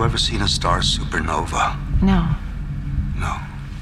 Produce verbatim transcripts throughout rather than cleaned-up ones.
ever seen a star supernova? No. No.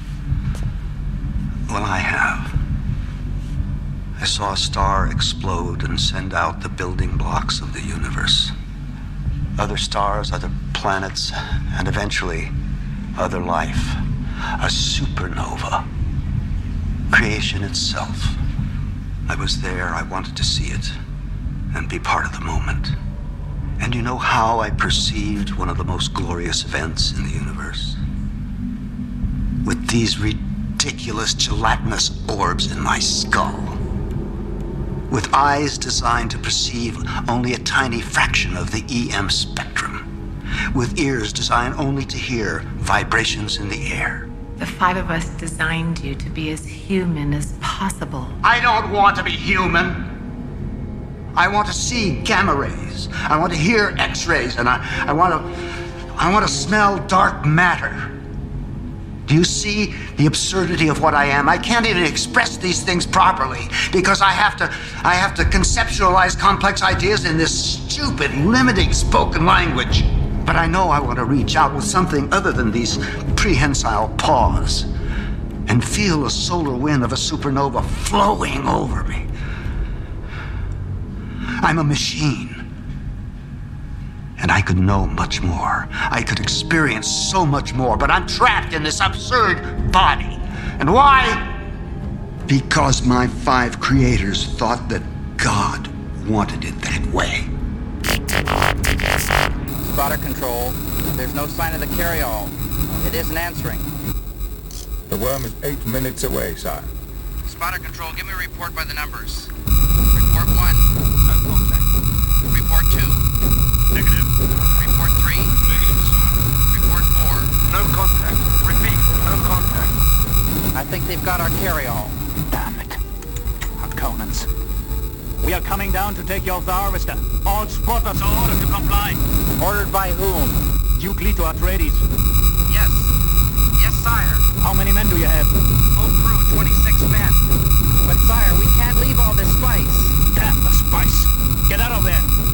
Well, I have. I saw a star explode and send out the building blocks of the universe. Other stars, other planets, and eventually other life. A supernova. Creation itself. I was there, I wanted to see it, and be part of the moment. And you know how I perceived one of the most glorious events in the universe? With these ridiculous gelatinous orbs in my skull. With eyes designed to perceive only a tiny fraction of the E M spectrum. With ears designed only to hear vibrations in the air. The five of us designed you to be as human as possible. I don't want to be human. I want to see gamma rays. I want to hear X-rays, and I, I want to, I want to smell dark matter. Do you see the absurdity of what I am? I can't even express these things properly because I have to, I have to conceptualize complex ideas in this stupid, limiting spoken language. But I know I want to reach out with something other than these prehensile paws and feel the solar wind of a supernova flowing over me. I'm a machine. And I could know much more. I could experience so much more, but I'm trapped in this absurd body. And why? Because my five creators thought that God wanted it that way. Spotter control. There's no sign of the carry-all. It isn't answering. The worm is eight minutes away, sir. Spotter control, give me a report by the numbers. Report one. No contact. Report two. Negative. Report three. Negative, sir. Report four. No contact. Repeat, no contact. I think they've got our carry-all. Damn it. Our Conans. We are coming down to take your Harvester. All spotters are ordered to comply. Ordered by whom? Duke Leto Atreides. Yes. Yes, sire. How many men do you have? Full crew, twenty-six men. But, sire, we can't leave all this spice. Damn the spice. Get out of there.